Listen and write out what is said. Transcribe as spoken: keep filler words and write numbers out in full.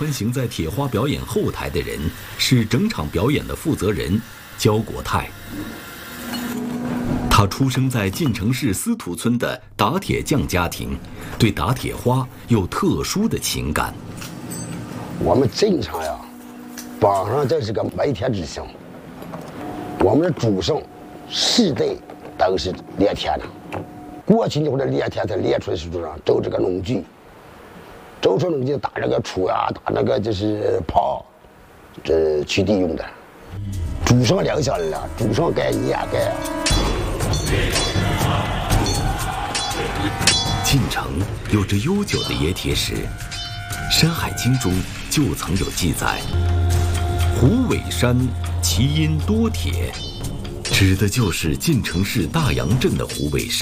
穿行在铁花表演后台的人是整场表演的负责人焦国泰。他出生在晋城市司土村的打铁匠家庭，对打铁花有特殊的情感。 我们镇上呀，榜上这是个埋铁之乡。我们的祖上世代都是炼铁的。过去那会儿的炼铁，它炼出来是多少？走这个农具，走出农具打这个锄呀，打那个就是刨，这取地用的。祖上留下来了，祖上该你也该。 晋城有着悠久的冶铁史，《山海经》中就曾有记载：“虎尾山其因多铁”，指的就是晋城市大杨镇的虎尾山。